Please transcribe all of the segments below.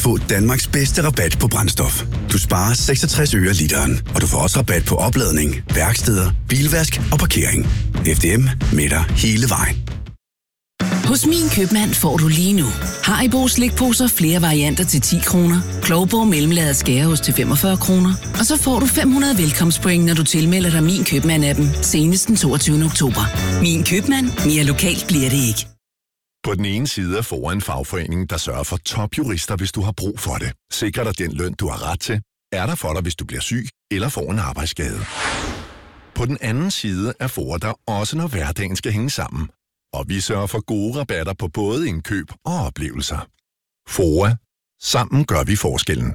få Danmarks bedste rabat på brændstof. Du sparer 66 øre literen, og du får også rabat på opladning, værksteder, bilvask og parkering. FDM med dig hele vejen. Hos Min Købmand får du lige nu Haribo slikposer flere varianter til 10 kroner, Klovborg mellemlaget skæreost til 45 kroner, og så får du 500 velkomstpoint, når du tilmelder dig Min Købmand-appen senest den 22. oktober. Min Købmand. Mere lokalt bliver det ikke. På den ene side er FOA en fagforening, der sørger for topjurister, hvis du har brug for det. Sikrer dig den løn, du har ret til. Er der for dig, hvis du bliver syg eller får en arbejdsskade. På den anden side er FOA der også, når hverdagen skal hænge sammen. Og vi sørger for gode rabatter på både indkøb og oplevelser. FOA. Sammen gør vi forskellen.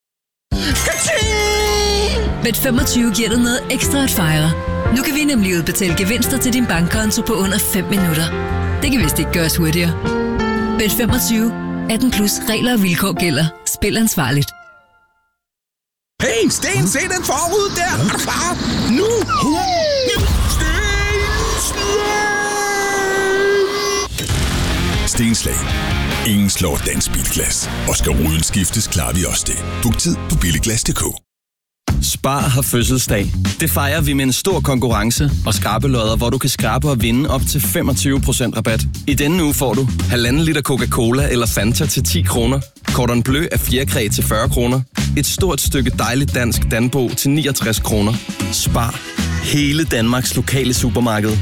Bet25 giver dig noget ekstra at fejre. Nu kan vi nemlig udbetale gevinster til din bankkonto på under 5 minutter. Det kan vist ikke gøres hurtigere. Bet25. 18 plus regler og vilkår gælder. Spil ansvarligt. Hey, Sten, se den forud der! Er du klar? Nu! Stenslag. Ingen slår dansk bilglas. Og skal ruden skiftes, klarer vi også det. Book tid på billiglas.dk. Spar har fødselsdag. Det fejrer vi med en stor konkurrence og skrabelodder, hvor du kan skrabe og vinde op til 25% rabat. I denne uge får du 1,5 liter Coca-Cola eller Fanta til 10 kroner, Cordon Bleu af fjerkræ til 40 kroner, et stort stykke dejligt dansk Danbo til 69 kroner. Spar. Hele Danmarks lokale supermarked.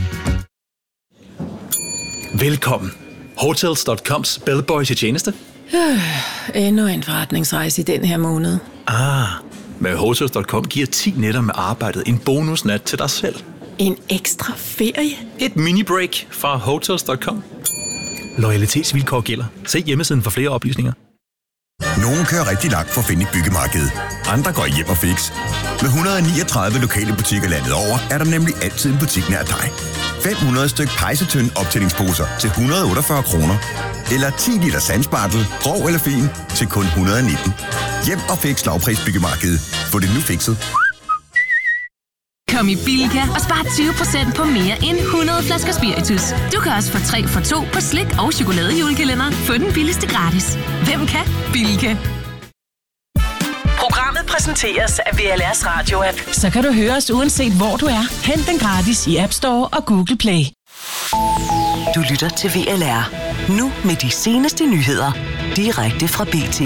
Velkommen. Hotels.coms bellboy til tjeneste. Endnu en forretningsrejse i den her måned. Med Hotels.com giver 10 nætter med arbejdet en bonusnat til dig selv. En ekstra ferie? Et mini-break fra Hotels.com. Loyalitetsvilkår gælder. Se hjemmesiden for flere oplysninger. Nogle kører rigtig langt for at finde et byggemarked. Andre går hjem og fix. Med 139 lokale butikker landet over, er der nemlig altid en butik nær dig. 500 styk pejsetønd optællingsposer til 148 kroner. Eller 10 liter sandspartel, grov eller fin, til kun 119. Hjem og fix lavprisbyggemarkedet. Få det nu fikset. Kom i Bilka og spar 20% på mere end 100 flasker spiritus. Du kan også få 3 for 2 på slik og chokoladejulekalender. Få den billigste gratis. Hvem kan? Bilka. Programmet præsenteres af VLR's radio-app. Så kan du høre os uanset hvor du er. Hent den gratis i App Store og Google Play. Du lytter til VLR. Nu med de seneste nyheder. Direkte fra BT.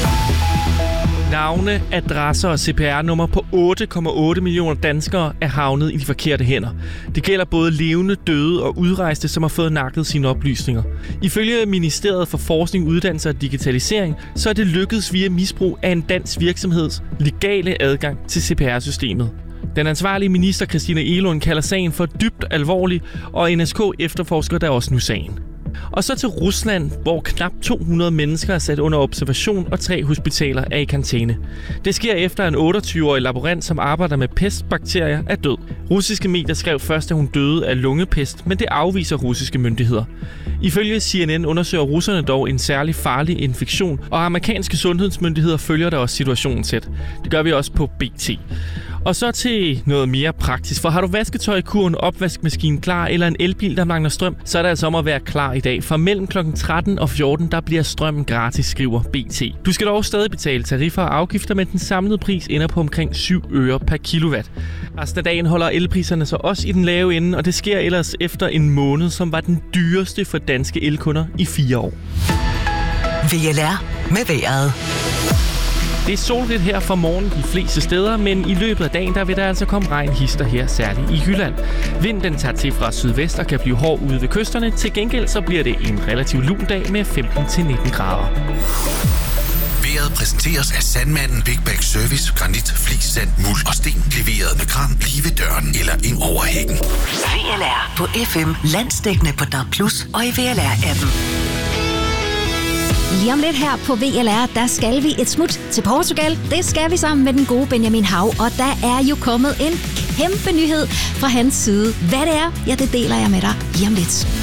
Navne, adresser og CPR-nummer på 8,8 millioner danskere er havnet i de forkerte hænder. Det gælder både levende, døde og udrejste, som har fået nakket sine oplysninger. Ifølge Ministeriet for Forskning, Uddannelse og Digitalisering, så er det lykkedes via misbrug af en dansk virksomheds legale adgang til CPR-systemet. Den ansvarlige minister, Christina Egelund, kalder sagen for dybt alvorlig, og NSK efterforsker der også nu sagen. Og så til Rusland, hvor knap 200 mennesker er sat under observation, og 3 hospitaler er i karantæne. Det sker efter en 28-årig laborant, som arbejder med pestbakterier, er død. Russiske medier skrev først, at hun døde af lungepest, men det afviser russiske myndigheder. Ifølge CNN undersøger russerne dog en særlig farlig infektion, og amerikanske sundhedsmyndigheder følger der også situationen tæt. Det gør vi også på BT. Og så til noget mere praktisk, for har du vasketøj i kurven, opvaskemaskinen klar eller en elbil, der mangler strøm, så er det altså om at være klar i dag. For mellem kl. 13 og 14, der bliver strømmen gratis, skriver BT. Du skal dog stadig betale tariffer og afgifter, men den samlede pris ender på omkring 7 øre per kilowatt. Resten af dagen holder elpriserne så også i den lave ende, og det sker ellers efter en måned, som var den dyreste for danske elkunder i 4 år. VLR med vejret. Det er solrigt her fra morgen de fleste steder, men i løbet af dagen der vil der altså komme regnhister her, særligt i Jylland. Vinden tager til fra sydvest og kan blive hård ude ved kysterne. Til gengæld så bliver det en relativt lun dag med 15-19 grader. Vejret præsenteres af Sandmanden Big Bag Service. Granit, flis, sand, muld og sten. Leveret med kran lige ved døren eller ind over hækken. VLR på FM. Landsdækkende på DAB+ og i VLR-appen. Lige om lidt her på VLR, der skal vi et smut til Portugal. Det skal vi sammen med den gode Benjamin Hav, og der er jo kommet en kæmpe nyhed fra hans side. Hvad det er, ja, det deler jeg med dig lige om lidt.